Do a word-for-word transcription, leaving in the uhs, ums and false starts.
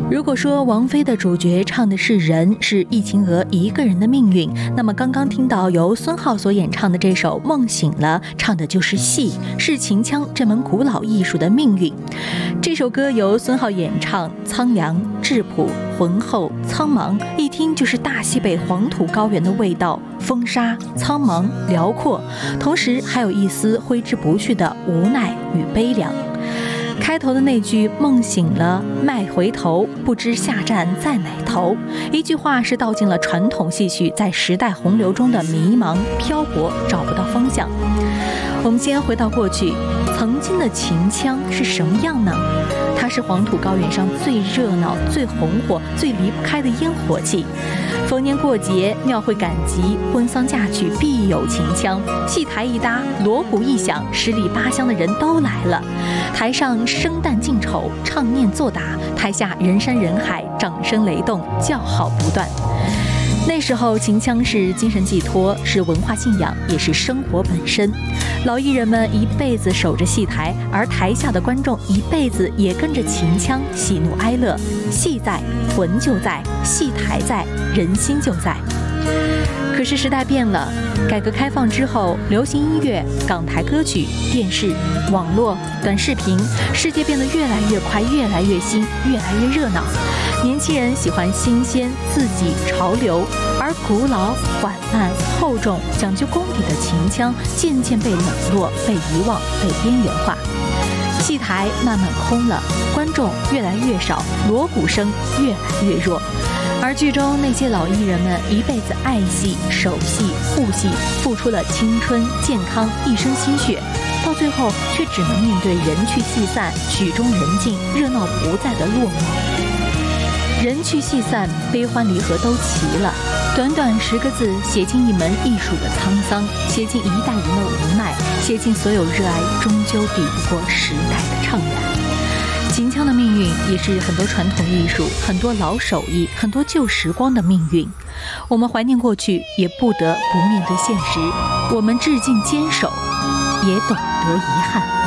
如果说王菲的主角唱的是人，是易秦娥一个人的命运，那么刚刚听到由孙浩所演唱的这首《梦醒了》，唱的就是戏，是秦腔这门古老艺术的命运。这首歌由孙浩演唱，苍凉、质朴、浑厚、苍茫，一听就是大西北黄土高原的味道，风沙、苍茫、辽阔，同时还有一丝挥之不去的无奈与悲凉。开头的那句梦醒了迈回头，不知下站在哪头，一句话是道尽了传统戏曲在时代洪流中的迷茫漂泊，找不到方向。我们先回到过去，曾经的秦腔是什么样呢？它是黄土高原上最热闹、最红火、最离不开的烟火气。逢年过节、庙会赶集、婚丧嫁娶必有秦腔，戏台一搭，锣鼓一响，十里八乡的人都来了。台上生旦净丑，唱念作答；台下人山人海，掌声雷动，叫好不断。那时候秦腔是精神寄托，是文化信仰，也是生活本身。老艺人们一辈子守着戏台，而台下的观众一辈子也跟着秦腔喜怒哀乐。戏在，魂就在；戏台在，人心就在。可是时代变了，改革开放之后，流行音乐、港台歌曲、电视、网络、短视频，世界变得越来越快，越来越新，越来越热闹。年轻人喜欢新鲜、刺激、潮流，而古老、缓慢、厚重、讲究功底的秦腔渐渐被冷落、被遗忘、被边缘化。戏台慢慢空了，观众越来越少，锣鼓声越来越弱。而剧中那些老艺人们一辈子爱戏、守戏、护戏，付出了青春、健康、一身心血，到最后却只能面对人去戏散、曲终人尽、热闹不在的落寞。人去戏散，悲欢离合都齐了。短短十个字，写尽一门艺术的沧桑，写尽一代人的无奈，写尽所有热爱终究抵不过时代的怅然。秦腔的命运也是很多传统艺术、很多老手艺、很多旧时光的命运。我们怀念过去，也不得不面对现实。我们致敬坚守，也懂得遗憾。